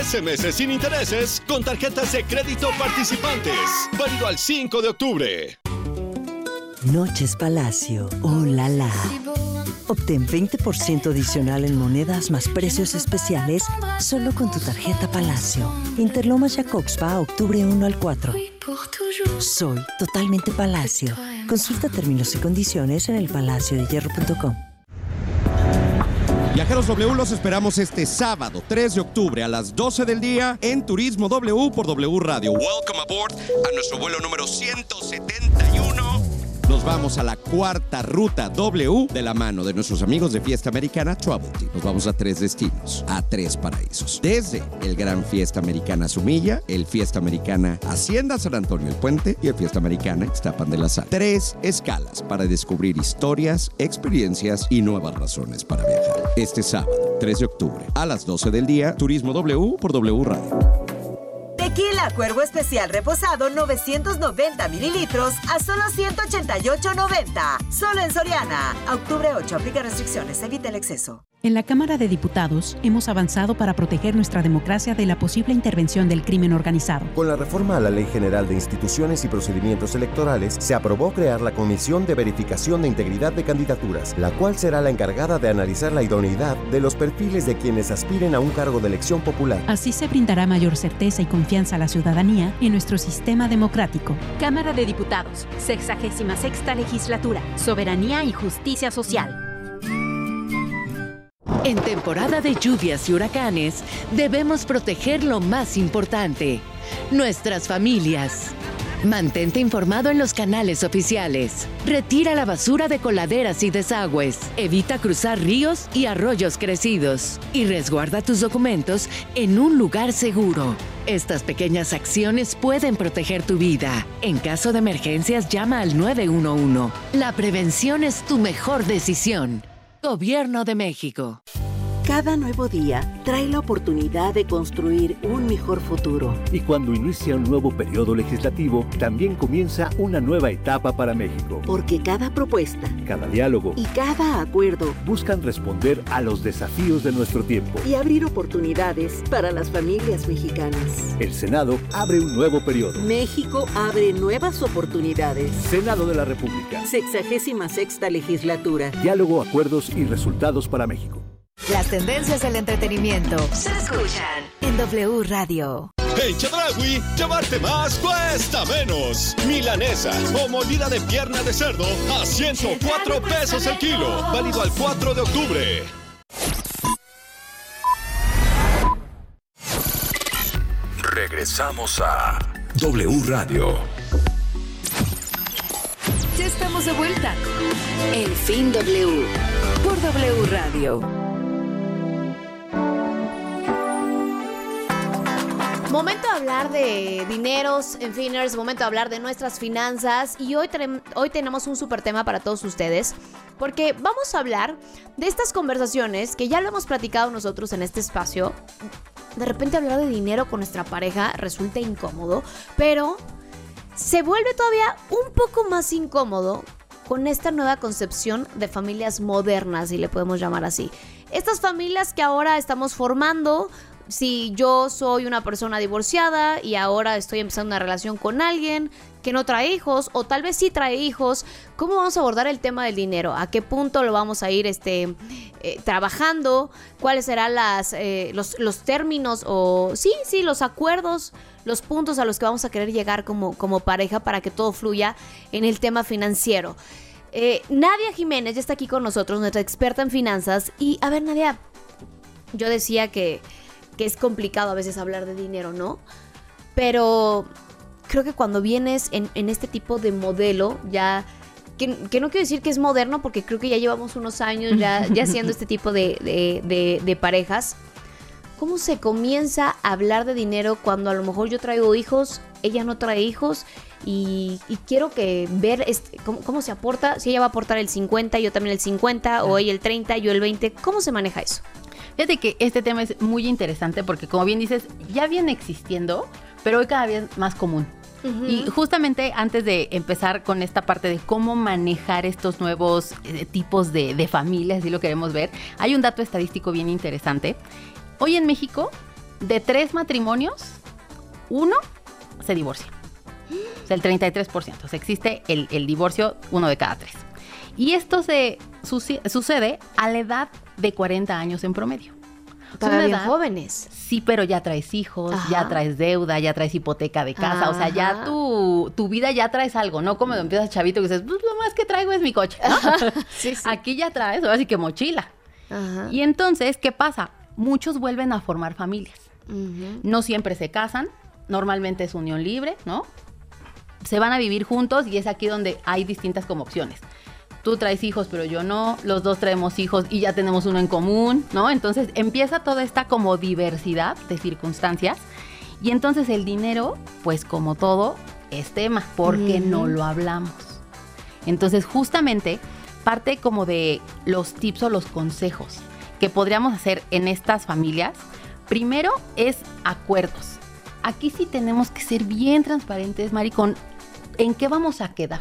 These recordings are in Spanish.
13 meses sin intereses con tarjetas de crédito participantes. Válido al 5 de octubre. Noches Palacio. ¡Oh, la la! Obtén 20% adicional en monedas más precios especiales solo con tu tarjeta Palacio. Interlomas Jacobspa, octubre 1 al 4. Soy totalmente Palacio. Consulta términos y condiciones en elpalaciodehierro.com. Viajeros W, los esperamos este sábado 3 de octubre a las 12 del día en Turismo W por W Radio. Welcome aboard a nuestro vuelo número 171. Nos vamos a la cuarta ruta W de la mano de nuestros amigos de Fiesta Americana Travel Team. Nos vamos a 3 destinos, a 3 paraísos. Desde el Gran Fiesta Americana Sumilla, el Fiesta Americana Hacienda San Antonio el Puente y el Fiesta Americana Ixtapan de la Sal. 3 escalas para descubrir historias, experiencias y nuevas razones para viajar. Este sábado, 3 de octubre, a las 12 del día, Turismo W por W Radio. Tequila Cuervo Especial Reposado 990 mililitros a solo $188.90. Solo en Soriana. A octubre 8. Aplica restricciones. Evita el exceso. En la Cámara de Diputados hemos avanzado para proteger nuestra democracia de la posible intervención del crimen organizado. Con la reforma a la Ley General de Instituciones y Procedimientos Electorales, se aprobó crear la Comisión de Verificación de Integridad de Candidaturas, la cual será la encargada de analizar la idoneidad de los perfiles de quienes aspiren a un cargo de elección popular. Así se brindará mayor certeza y confianza a la ciudadanía en nuestro sistema democrático. Cámara de Diputados, 66ª Legislatura, Soberanía y Justicia Social. En temporada de lluvias y huracanes, debemos proteger lo más importante, nuestras familias. Mantente informado en los canales oficiales. Retira la basura de coladeras y desagües. Evita cruzar ríos y arroyos crecidos. Y resguarda tus documentos en un lugar seguro. Estas pequeñas acciones pueden proteger tu vida. En caso de emergencias, llama al 911. La prevención es tu mejor decisión. Gobierno de México. Cada nuevo día trae la oportunidad de construir un mejor futuro. Y cuando inicia un nuevo periodo legislativo, también comienza una nueva etapa para México. Porque cada propuesta, cada diálogo y cada acuerdo buscan responder a los desafíos de nuestro tiempo y abrir oportunidades para las familias mexicanas. El Senado abre un nuevo periodo. México abre nuevas oportunidades. Senado de la República. 66ª Legislatura. Diálogo, acuerdos y resultados para México. Las tendencias del entretenimiento se escuchan en W Radio. En Chedraui, llevarte más cuesta menos. Milanesa o molida de pierna de cerdo a 104 pesos el kilo. Válido al 4 de octubre. Regresamos a W Radio. Ya estamos de vuelta. En Fin W. Por W Radio. Momento de hablar de dineros, en Finers, momento de hablar de nuestras finanzas y hoy tenemos un súper tema para todos ustedes porque vamos a hablar de estas conversaciones que ya lo hemos platicado nosotros en este espacio. De repente hablar de dinero con nuestra pareja resulta incómodo, pero se vuelve todavía un poco más incómodo con esta nueva concepción de familias modernas, si le podemos llamar así. Estas familias que ahora estamos formando. Si yo soy una persona divorciada y ahora estoy empezando una relación con alguien que no trae hijos o tal vez sí trae hijos, ¿cómo vamos a abordar el tema del dinero? ¿A qué punto lo vamos a ir trabajando? ¿Cuáles serán los términos o los acuerdos, los puntos a los que vamos a querer llegar como pareja para que todo fluya en el tema financiero? Nadia Jiménez ya está aquí con nosotros, nuestra experta en finanzas. Y a ver, Nadia, yo decía que es complicado a veces hablar de dinero, ¿no? Pero creo que cuando vienes en este tipo de modelo, ya que no quiero decir que es moderno, porque creo que ya llevamos unos años ya haciendo este tipo de parejas. ¿Cómo se comienza a hablar de dinero cuando a lo mejor yo traigo hijos, ella no trae hijos? Y quiero ver cómo se aporta, si ella va a aportar el 50, yo también el 50, o ella el 30, yo el 20. ¿Cómo se maneja eso? Fíjate que este tema es muy interesante porque, como bien dices, ya viene existiendo, pero hoy cada vez más común. Uh-huh. Y justamente antes de empezar con esta parte de cómo manejar estos nuevos tipos de familias, si lo queremos ver, hay un dato estadístico bien interesante. Hoy en México, de 3 matrimonios, 1 se divorcia. O sea, el 33%. O sea, existe el divorcio 1 de cada 3. Y esto sucede a la edad de 40 años en promedio. Todavía jóvenes. Sí, pero ya traes hijos, ya traes deuda, ya traes hipoteca de casa. O sea, ya tu vida ya traes algo, ¿no? Como empiezas chavito y dices, pues lo más que traigo es mi coche, ¿no? Sí. Aquí ya traes, ahora sí que mochila. Y entonces, ¿qué pasa? Muchos vuelven a formar familias. No siempre se casan, normalmente es unión libre, ¿no? Se van a vivir juntos y es aquí donde hay distintas como opciones. Tú traes hijos, pero yo no. Los dos traemos hijos y ya tenemos uno en común, ¿no? Entonces empieza toda esta como diversidad de circunstancias. Y entonces el dinero, pues como todo, es tema, porque no lo hablamos. Entonces justamente parte como de los tips o los consejos que podríamos hacer en estas familias. Primero es acuerdos. Aquí sí tenemos que ser bien transparentes, Mari, con en qué vamos a quedar.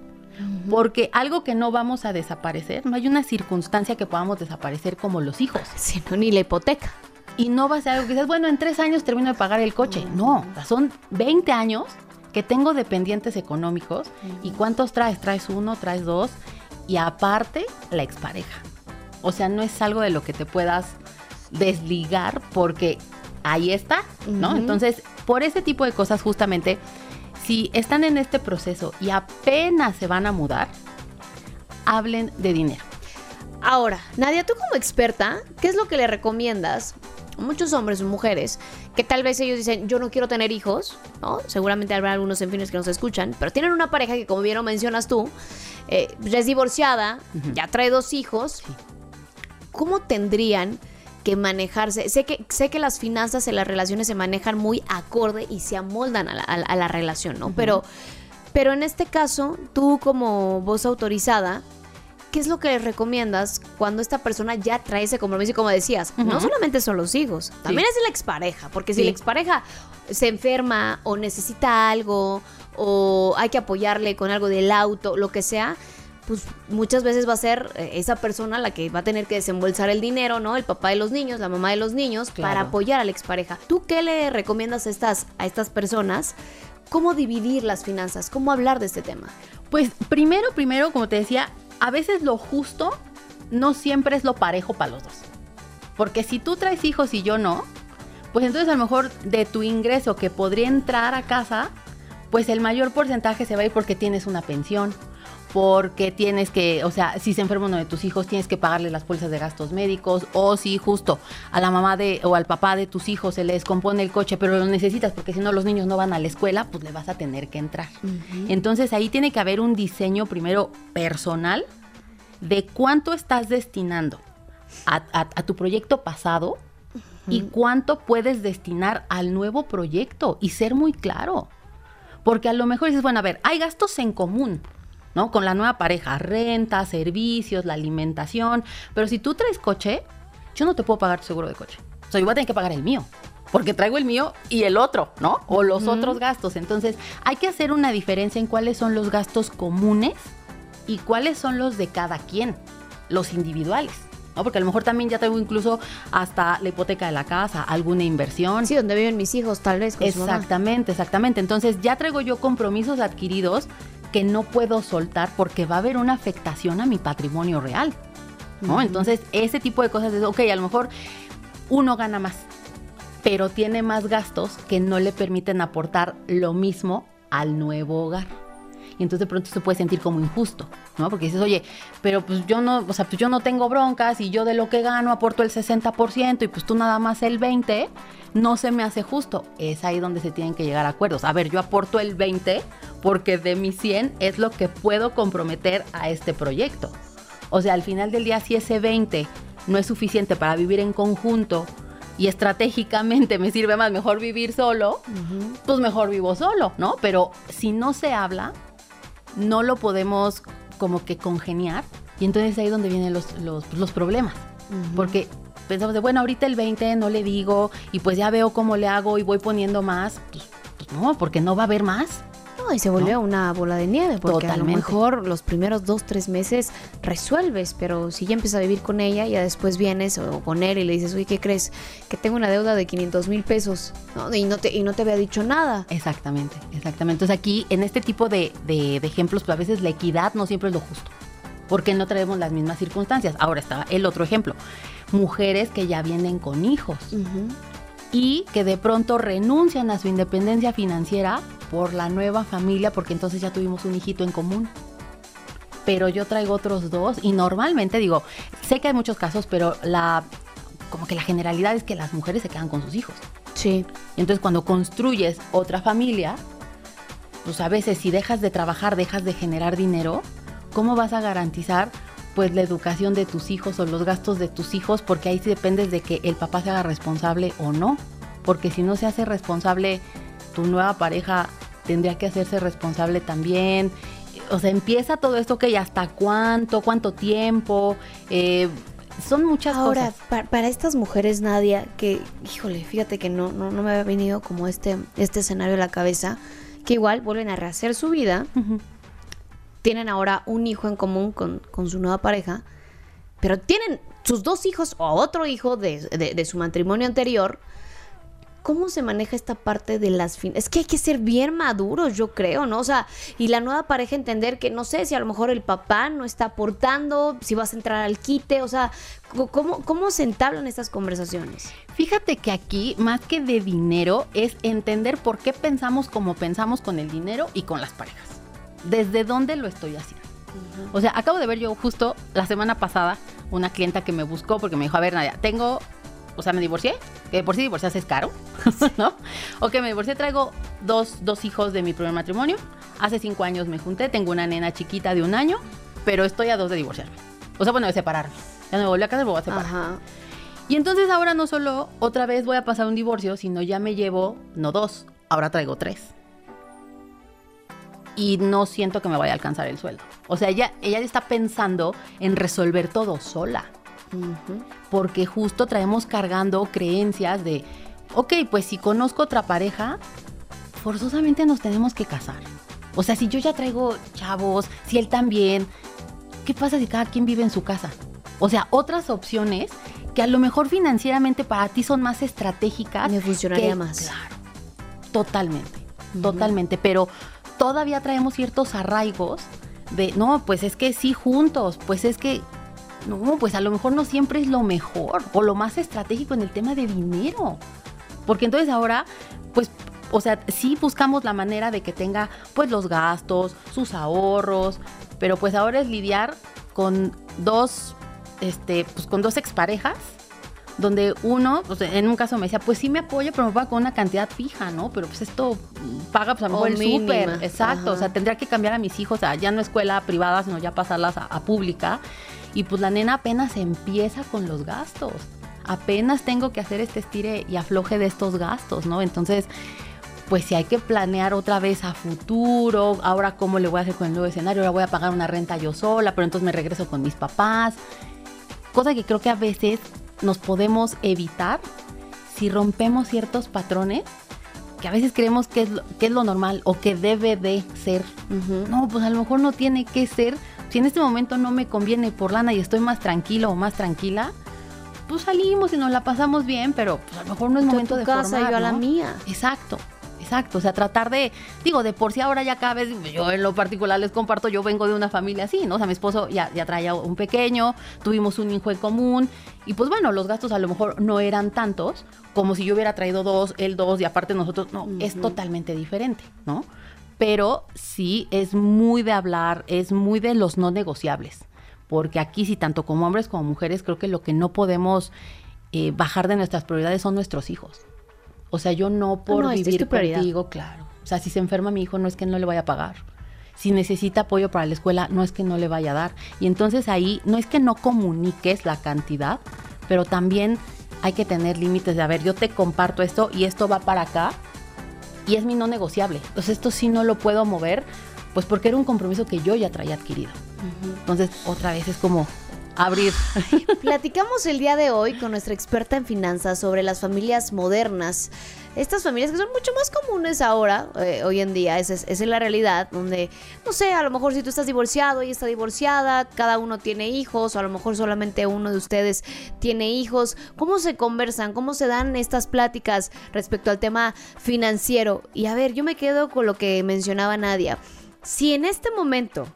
Porque algo que no vamos a desaparecer, no hay una circunstancia que podamos desaparecer como los hijos. Sí, no, ni la hipoteca. Y no va a ser algo que dices, bueno, en 3 años termino de pagar el coche. No, son 20 años que tengo dependientes económicos. ¿Y cuántos traes? Traes 1, traes 2. Y aparte, la expareja. O sea, no es algo de lo que te puedas desligar porque ahí está, ¿no? Entonces, por ese tipo de cosas justamente, si están en este proceso y apenas se van a mudar, hablen de dinero. Ahora, Nadia, tú como experta, ¿qué es lo que le recomiendas a muchos hombres o mujeres que tal vez ellos dicen, yo no quiero tener hijos, ¿no? Seguramente habrá algunos enfines que nos escuchan, pero tienen una pareja que, como bien lo mencionas tú, es divorciada, ya trae 2 hijos. ¿Cómo tendrían que manejarse? Sé que las finanzas en las relaciones se manejan muy acorde y se amoldan a la relación, ¿no? Pero en este caso, tú como voz autorizada, ¿qué es lo que les recomiendas cuando esta persona ya trae ese compromiso? Y como decías, no solamente son los hijos, también es la expareja, porque si la expareja se enferma o necesita algo o hay que apoyarle con algo del auto, lo que sea, pues muchas veces va a ser esa persona la que va a tener que desembolsar el dinero, ¿no? El papá de los niños, la mamá de los niños, para apoyar a la expareja. ¿Tú qué le recomiendas a estas personas? ¿Cómo dividir las finanzas? ¿Cómo hablar de este tema? Pues primero, como te decía, a veces lo justo no siempre es lo parejo para los dos. Porque si tú traes hijos y yo no, pues entonces a lo mejor de tu ingreso que podría entrar a casa, pues el mayor porcentaje se va a ir porque tienes una pensión, porque tienes que, o sea, si se enferma uno de tus hijos, tienes que pagarle las pólizas de gastos médicos, o si justo a la mamá o al papá de tus hijos se le descompone el coche, pero lo necesitas porque si no los niños no van a la escuela, pues le vas a tener que entrar. Entonces ahí tiene que haber un diseño primero personal de cuánto estás destinando a tu proyecto pasado y cuánto puedes destinar al nuevo proyecto y ser muy claro. Porque a lo mejor dices, bueno, a ver, hay gastos en común, ¿no? Con la nueva pareja, renta, servicios, la alimentación. Pero si tú traes coche, yo no te puedo pagar tu seguro de coche. O sea, yo voy a tener que pagar el mío, porque traigo el mío y el otro, ¿no? O los otros gastos. Entonces, hay que hacer una diferencia en cuáles son los gastos comunes y cuáles son los de cada quien, los individuales, ¿no? Porque a lo mejor también ya traigo incluso hasta la hipoteca de la casa, alguna inversión. Sí, donde viven mis hijos, tal vez. Exactamente. Entonces, ya traigo yo compromisos adquiridos que no puedo soltar porque va a haber una afectación a mi patrimonio real, ¿no? Entonces, ese tipo de cosas es, ok, a lo mejor uno gana más, pero tiene más gastos que no le permiten aportar lo mismo al nuevo hogar. Y entonces de pronto se puede sentir como injusto, ¿no? Porque dices, oye, pero pues yo no, o sea, pues yo no tengo broncas y yo de lo que gano aporto el 60% y pues tú nada más el 20%, no se me hace justo. Es ahí donde se tienen que llegar a acuerdos. A ver, yo aporto el 20% porque de mi 100 es lo que puedo comprometer a este proyecto. O sea, al final del día, si ese 20 no es suficiente para vivir en conjunto y estratégicamente me sirve más mejor vivir solo, pues mejor vivo solo, ¿no? Pero si no se habla, no lo podemos como que congeniar y entonces ahí es donde vienen los problemas. Porque pensamos de, bueno, ahorita el 20 no le digo y pues ya veo cómo le hago y voy poniendo más. Pues no, porque no va a haber más. No, y se vuelve una bola de nieve, porque Totalmente. a lo mejor los primeros 2-3 meses resuelves, pero si ya empiezas a vivir con ella, ya después vienes o con él y le dices, oye, ¿qué crees? Que tengo una deuda de 500,000 pesos, ¿no? Y no te había dicho nada. Exactamente. Entonces aquí, en este tipo de ejemplos, pues a veces la equidad no siempre es lo justo, porque no traemos las mismas circunstancias. Ahora está el otro ejemplo. Mujeres que ya vienen con hijos y que de pronto renuncian a su independencia financiera por la nueva familia, porque entonces ya tuvimos un hijito en común. Pero yo traigo otros 2 y normalmente, digo, sé que hay muchos casos, pero como que la generalidad es que las mujeres se quedan con sus hijos. Sí. Y entonces cuando construyes otra familia, pues a veces si dejas de trabajar, dejas de generar dinero, ¿cómo vas a garantizar pues la educación de tus hijos o los gastos de tus hijos? Porque ahí sí dependes de que el papá se haga responsable o no. Porque si no se hace responsable, tu nueva pareja tendría que hacerse responsable también. O sea, empieza todo esto, que ¿hasta cuánto tiempo? Son muchas Ahora, cosas. para estas mujeres, Nadia, que, híjole, fíjate que no me había venido como este escenario a la cabeza, que igual vuelven a rehacer su vida, tienen ahora un hijo en común con su nueva pareja, pero tienen sus 2 hijos o otro hijo de su matrimonio anterior. ¿Cómo se maneja esta parte de las finanzas? Es que hay que ser bien maduros, yo creo, ¿no? O sea, y la nueva pareja entender que, no sé, si a lo mejor el papá no está aportando, si vas a entrar al quite, o sea, ¿cómo se entablan estas conversaciones? Fíjate que aquí, más que de dinero, es entender por qué pensamos como pensamos con el dinero y con las parejas. ¿Desde dónde lo estoy haciendo? O sea, acabo de ver yo justo la semana pasada una clienta que me buscó porque me dijo, a ver, Nadia, me divorcié, que por sí divorciarse es caro, ¿no? O que me divorcié, traigo dos hijos de mi primer matrimonio, hace 5 años me junté, tengo una nena chiquita de 1 año, pero estoy a 2 de divorciarme. O sea, bueno, de separarme. Ya no me volví a casar, me voy a separar. Ajá. Y entonces ahora no solo otra vez voy a pasar un divorcio, sino ya me llevo, no 2, ahora traigo 3. Y no siento que me vaya a alcanzar el sueldo. O sea, ella está pensando en resolver todo sola. Porque justo traemos cargando creencias de, ok, pues si conozco otra pareja, forzosamente nos tenemos que casar. O sea, si yo ya traigo chavos, si él también, ¿qué pasa si cada quien vive en su casa? O sea, otras opciones que a lo mejor financieramente para ti son más estratégicas. Me funcionaría más. Claro, totalmente, pero todavía traemos ciertos arraigos de, no, pues es que sí juntos, pues es que, no, pues a lo mejor no siempre es lo mejor o lo más estratégico en el tema de dinero. Porque entonces ahora, pues, o sea, sí buscamos la manera de que tenga, pues, los gastos, sus ahorros, pero pues ahora es lidiar con dos exparejas, donde uno, pues, en un caso me decía, pues sí me apoya, pero me paga con una cantidad fija, ¿no? Pero pues esto paga, pues a lo mejor el súper. Exacto. Ajá. O sea, tendría que cambiar a mis hijos a ya no escuela privada, sino ya pasarlas a pública. Y pues la nena apenas empieza con los gastos. Apenas tengo que hacer este estire y afloje de estos gastos, ¿no? Entonces, pues si hay que planear otra vez a futuro, ahora cómo le voy a hacer con el nuevo escenario, ahora voy a pagar una renta yo sola, pero entonces me regreso con mis papás. Cosa que creo que a veces nos podemos evitar si rompemos ciertos patrones que a veces creemos que es lo normal o que debe de ser. No, pues a lo mejor no tiene que ser. Si en este momento no me conviene por lana y estoy más tranquilo o más tranquila, pues salimos y nos la pasamos bien, pero pues a lo mejor no es momento de formar, casa, yo a la ¿no? mía. Exacto. O sea, tratar de por si ahora ya cada vez, yo en lo particular les comparto, yo vengo de una familia así, ¿no? O sea, mi esposo ya traía un pequeño, tuvimos un hijo en común, y pues bueno, los gastos a lo mejor no eran tantos, como si yo hubiera traído 2, él 2, y aparte nosotros, no, es totalmente diferente, ¿no? Pero sí es muy de hablar, es muy de los no negociables, porque aquí sí, tanto como hombres como mujeres, creo que lo que no podemos bajar de nuestras prioridades son nuestros hijos. O sea, yo no por vivir contigo, claro. O sea, si se enferma mi hijo, no es que no le vaya a pagar. Si necesita apoyo para la escuela, no es que no le vaya a dar. Y entonces ahí, no es que no comuniques la cantidad, pero también hay que tener límites de, a ver, yo te comparto esto y esto va para acá y es mi no negociable. Entonces esto sí no lo puedo mover, pues porque era un compromiso que yo ya traía adquirido. Entonces, otra vez es como abrir. Platicamos el día de hoy con nuestra experta en finanzas sobre las familias modernas. Estas familias que son mucho más comunes ahora, hoy en día, esa es la realidad, donde, no sé, a lo mejor si tú estás divorciado, ella está divorciada, cada uno tiene hijos, o a lo mejor solamente uno de ustedes tiene hijos. ¿Cómo se conversan? ¿Cómo se dan estas pláticas respecto al tema financiero? Y a ver, yo me quedo con lo que mencionaba Nadia. Si en este momento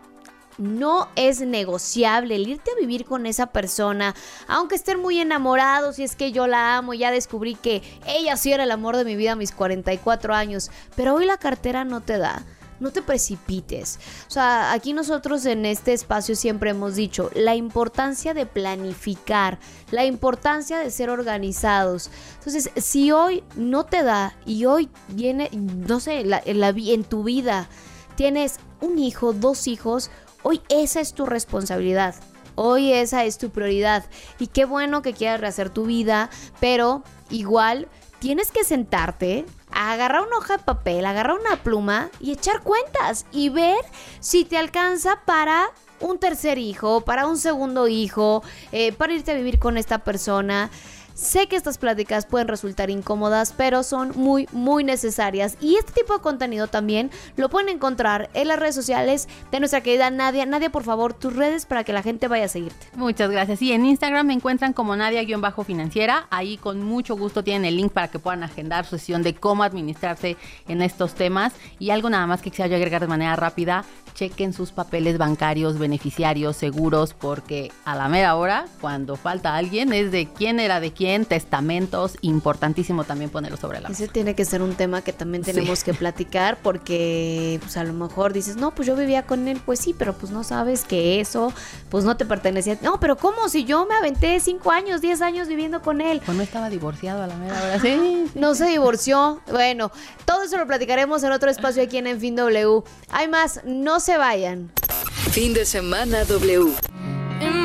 no es negociable el irte a vivir con esa persona, aunque estén muy enamorados, y es que yo la amo, ya descubrí que ella sí era el amor de mi vida a mis 44 años, pero hoy la cartera no te da. No te precipites. O sea, aquí nosotros en este espacio siempre hemos dicho la importancia de planificar, la importancia de ser organizados. Entonces, si hoy no te da y hoy viene, no sé, en tu vida tienes un hijo, 2 hijos, hoy esa es tu responsabilidad, hoy esa es tu prioridad. Y qué bueno que quieras rehacer tu vida, pero igual tienes que sentarte, agarrar una hoja de papel, agarrar una pluma y echar cuentas y ver si te alcanza para un tercer hijo, para un segundo hijo, para irte a vivir con esta persona. Sé que estas pláticas pueden resultar incómodas, pero son muy, muy necesarias. Y este tipo de contenido también lo pueden encontrar en las redes sociales de nuestra querida Nadia. Nadia, por favor, tus redes para que la gente vaya a seguirte. Muchas gracias. Sí, en Instagram me encuentran como Nadia-financiera. Ahí con mucho gusto tienen el link para que puedan agendar su sesión de cómo administrarse en estos temas. Y algo nada más que quisiera yo agregar de manera rápida. Chequen sus papeles bancarios, beneficiarios, seguros, porque a la mera hora, cuando falta alguien, es de quién era de quién, testamentos, importantísimo también ponerlo sobre la mesa. Ese tiene que ser un tema que también tenemos que platicar, porque pues a lo mejor dices, no, pues yo vivía con él, pues sí, pero pues no sabes que eso, pues no te pertenecía. No, pero ¿cómo? Si yo me aventé 5 años, 10 años viviendo con él. Pues no estaba divorciado a la mera hora, sí. No se divorció. Bueno, todo eso lo platicaremos en otro espacio aquí en Fin W. Hay más, no se vayan. Fin de semana W.